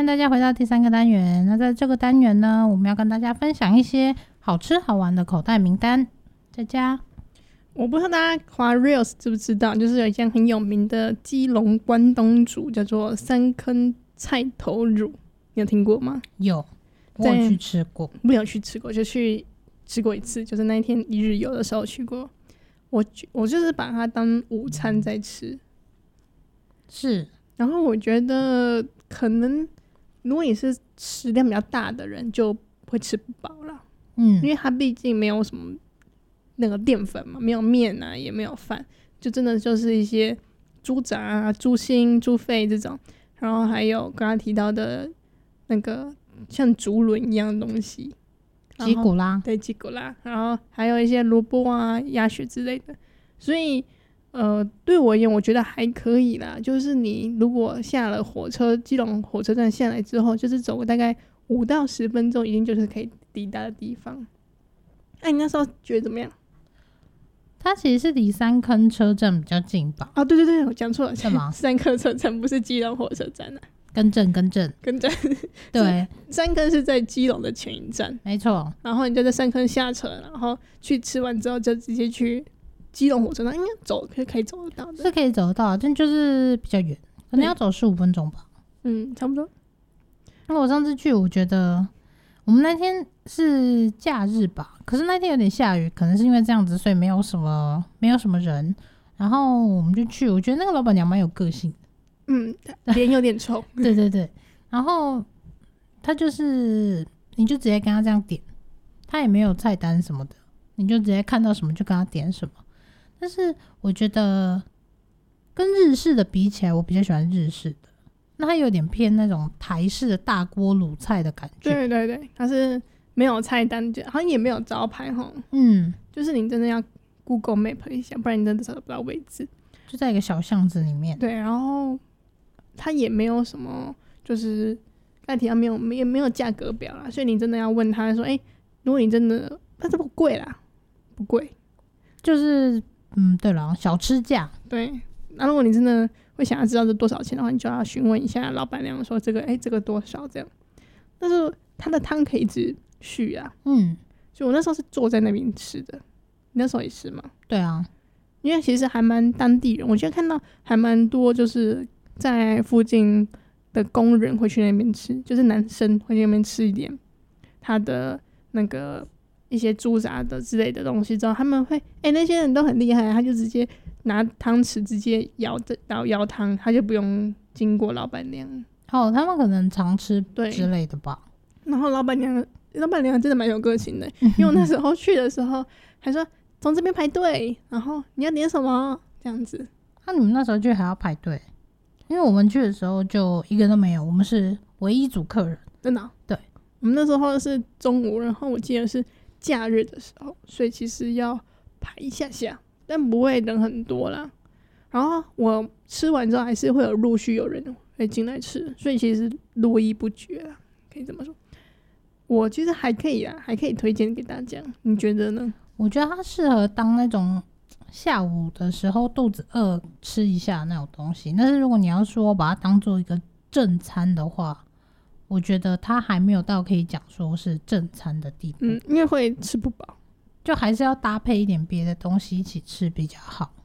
迎大家回到第3个单元。那在这个单元呢，我们要跟大家分享一些好吃好玩的口袋名单。在家， 我不知道大家滑 Reels 知不知道，就是有一间很有名的基隆关东煮，叫做三坑菜头乳，你有听过吗？ 有，我有去吃过。 没有去吃过，就去吃过一次，就是那一天一日游的时候去过。我就是把它当午餐在吃， 是。 然后我觉得可能如果你是食量比较大的人，就会吃不饱啦。因为它毕竟没有什么那个淀粉嘛，没有面啊，也没有饭，就真的就是一些猪杂啊、猪心、猪肺这种，然后还有刚刚提到的那个像竹轮一样的东西， 鸡骨拉， 对，鸡骨拉，然后还有一些萝卜啊、鸭血之类的，所以对我而言，我觉得还可以啦。就是你如果下了火车，基隆火车站下来之后，就是走个大概5到10分钟，已经就是可以抵达的地方。那你那时候觉得怎么样？ 它其实是离三坑车站比较近吧？ 啊，对对对，我讲错了， 是吗？ 三坑车站不是基隆火车站啊。 更正。对， 三坑是在基隆的前一站， 没错。 然后你就在三坑下车，然后去吃完之后就直接去基隆火车站，应该走可以走得到的， 是可以走得到，但就是比较远，可能要走15分钟吧。 差不多。 那我上次去，我觉得我们那天是假日吧，可是那天有点下雨，可能是因为这样子，所以没有什么人。然后我们就去，我觉得那个老板娘蛮有个性的。 脸有点臭。 对对对，然后他就是你就直接跟他这样点，他也没有菜单什么的，你就直接看到什么就跟他点什么。但是我觉得跟日式的比起来，我比较喜欢日式的，那它有点偏那种台式的大锅卤菜的感觉。 对对对，它是没有菜单，好像也没有招牌齁。就是你真的要 Google Map 一下，不然你真的找不到位置。 就在一个小巷子里面。 对，然后它也没有什么，就是刚才提到也没有价格表啦，所以你真的要问他说，如果你真的，但是不贵啦，不贵， 就是对了，小吃价。 对，那如果你真的会想要知道这多少钱的话，你就要询问一下老板娘说这个多少这样。但是它的汤可以一直续啊，所以我那时候是坐在那边吃的。你那时候也是吗？ 对啊， 因为其实还蛮当地人，我觉得看到还蛮多就是在附近的工人会去那边吃，就是男生会去那边吃一点他的那个一些猪杂的之类的东西之后，他们会那些人都很厉害，他就直接拿汤匙直接舀汤，他就不用经过老板娘。 他们可能常吃之类的吧。 然后老板娘真的蛮有个性的，因为我那时候去的时候还说从这边排队，然后你要点什么这样子。 你们那时候去还要排队？因为我们去的时候就一个都没有，我们是唯一组客人。 真的哦？ 对， 我们那时候是中午，然后我记得是假日的时候，所以其实要排一下下，但不会人很多啦。然后我吃完之后还是会有陆续有人会进来吃，所以其实络绎不绝啦，可以这么说。我觉得还可以啊，还可以推荐给大家，你觉得呢？ 我觉得它适合当那种下午的时候肚子饿吃一下那种东西，但是如果你要说把它当做一个正餐的话，我觉得它还没有到可以讲说是正餐的地步。 因为会吃不饱， 就还是要搭配一点别的东西一起吃比较好。